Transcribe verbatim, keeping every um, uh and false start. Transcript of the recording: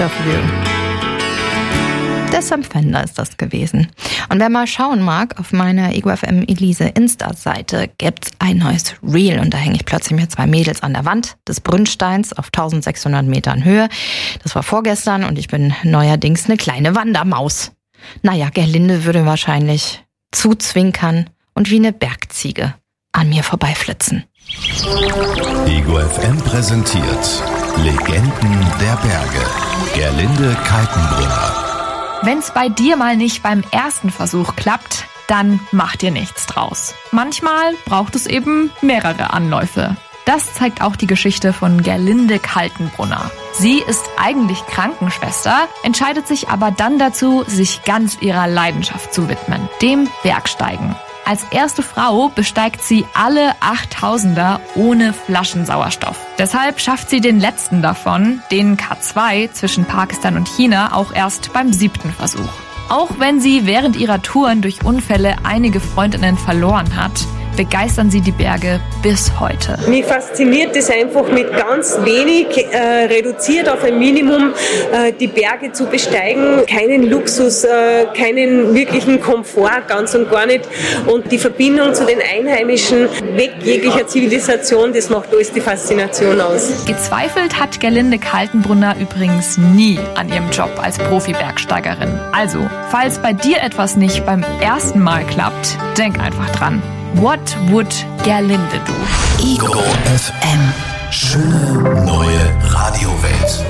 of You. Der Sam Fender ist das gewesen. Und wer mal schauen mag, auf meiner Ego F M Elise Insta-Seite gibt's ein neues Reel. Und da hänge ich plötzlich mit zwei Mädels an der Wand des Brünnsteins auf eintausendsechshundert Metern Höhe. Das war vorgestern und ich bin neuerdings eine kleine Wandermaus. Naja, Gerlinde würde wahrscheinlich zuzwinkern und wie eine Bergziege an mir vorbeiflitzen. Ego F M präsentiert Legenden der Berge. Gerlinde Kaltenbrunner. Wenn's bei dir mal nicht beim ersten Versuch klappt, dann mach dir nichts draus. Manchmal braucht es eben mehrere Anläufe. Das zeigt auch die Geschichte von Gerlinde Kaltenbrunner. Sie ist eigentlich Krankenschwester, entscheidet sich aber dann dazu, sich ganz ihrer Leidenschaft zu widmen, dem Bergsteigen. Als erste Frau besteigt sie alle achttausender ohne Flaschensauerstoff. Deshalb schafft sie den letzten davon, den K zwei zwischen Pakistan und China, auch erst beim siebten Versuch. Auch wenn sie während ihrer Touren durch Unfälle einige Freundinnen verloren hat, begeistern sie die Berge bis heute. Mich fasziniert es einfach, mit ganz wenig, äh, reduziert auf ein Minimum, äh, die Berge zu besteigen. Keinen Luxus, äh, keinen wirklichen Komfort, ganz und gar nicht. Und die Verbindung zu den Einheimischen, weg jeglicher Zivilisation, das macht alles die Faszination aus. Gezweifelt hat Gerlinde Kaltenbrunner übrigens nie an ihrem Job als Profi-Bergsteigerin. Also, falls bei dir etwas nicht beim ersten Mal klappt, denk einfach dran. What would Gerlinde do? Ego F M. Schöne neue Radiowelt.